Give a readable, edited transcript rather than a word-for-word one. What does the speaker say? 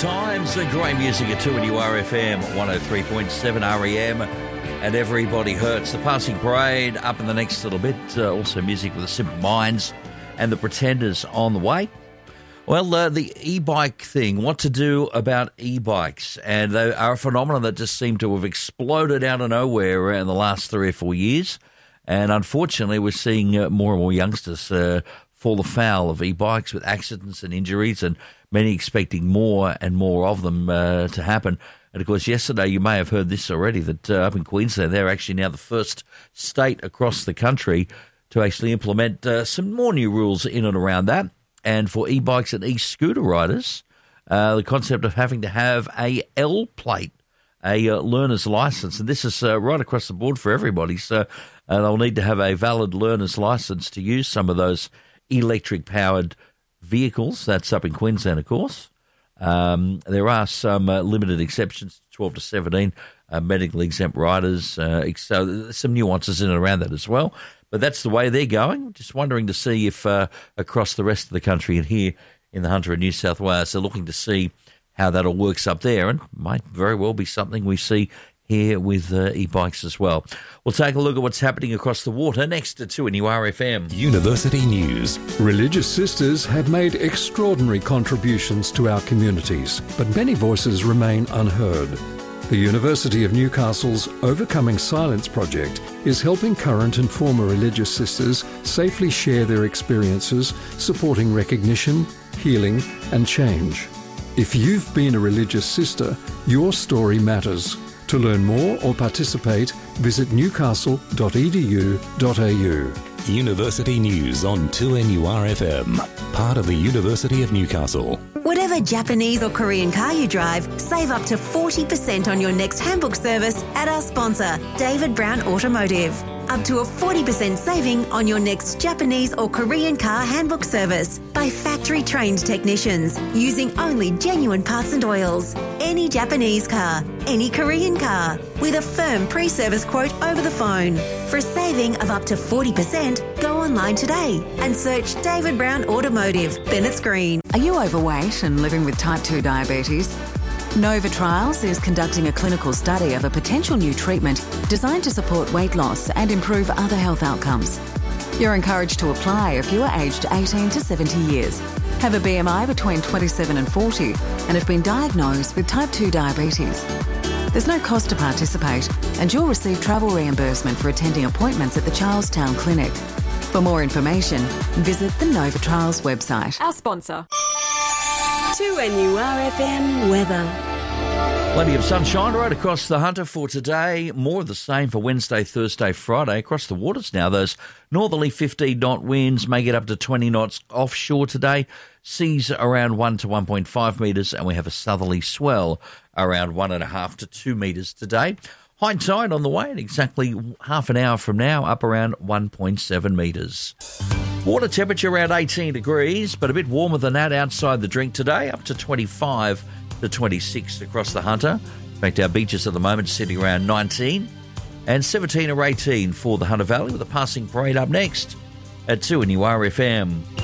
times. The great music at 2 and URFM, 103.7 REM, and Everybody Hurts. The Passing Parade up in the next little bit. Also music with the Simple Minds and the Pretenders on the way. Well, the e-bike thing, what to do about e-bikes. And they are a phenomenon that just seem to have exploded out of nowhere in the last 3 or 4 years. And unfortunately, we're seeing more and more youngsters fall afoul of e-bikes with accidents and injuries, and many expecting more and more of them to happen. And, of course, yesterday you may have heard this already, that up in Queensland, they're actually now the first state across the country to actually implement some more new rules in and around that. And for e-bikes and e-scooter riders, the concept of having to have a L plate, a learner's license. And this is right across the board for everybody. So they'll need to have a valid learner's license to use some of those electric-powered vehicles. That's up in Queensland, of course. There are some limited exceptions, 12 to 17, medically exempt riders. So there's some nuances in and around that as well. But that's the way they're going. Just wondering to see if across the rest of the country and here in the Hunter and New South Wales, they're looking to see how that all works up there, and might very well be something we see here with e-bikes as well. We'll take a look at what's happening across the water next to 2 and URFM. University News. Religious sisters have made extraordinary contributions to our communities, but many voices remain unheard. The University of Newcastle's Overcoming Silence project is helping current and former religious sisters safely share their experiences, supporting recognition, healing and change. If you've been a religious sister, your story matters. To learn more or participate, visit newcastle.edu.au. University News on 2NURFM, part of the University of Newcastle. Whatever Japanese or Korean car you drive, save up to 40% on your next handbook service at our sponsor, David Brown Automotive. Up to a 40% saving on your next Japanese or Korean car handbook service by factory-trained technicians using only genuine parts and oils. Any Japanese car, any Korean car, with a firm pre-service quote over the phone. For a saving of up to 40%, go online today and search David Brown Automotive, Bennett's Green. Are you overweight and living with type 2 diabetes? Nova Trials is conducting a clinical study of a potential new treatment designed to support weight loss and improve other health outcomes. You're encouraged to apply if you are aged 18 to 70 years, have a BMI between 27 and 40, and have been diagnosed with type 2 diabetes. There's no cost to participate, and you'll receive travel reimbursement for attending appointments at the Charlestown Clinic. For more information, visit the Nova Trials website. Our sponsor. 2NURFM weather. Plenty of sunshine right across the Hunter for today. More of the same for Wednesday, Thursday, Friday. Across the waters now, those northerly 15-knot winds may get up to 20 knots offshore today. Seas around 1 to 1.5 metres, and we have a southerly swell around 1.5 to 2 metres today. High tide on the way in exactly half an hour from now, up around 1.7 metres. Water temperature around 18 degrees, but a bit warmer than that outside the drink today, up to 25 to 26 across the Hunter. In fact, our beaches at the moment sitting around 19 and 17 or 18 for the Hunter Valley, with a passing parade up next at 2 and URFM.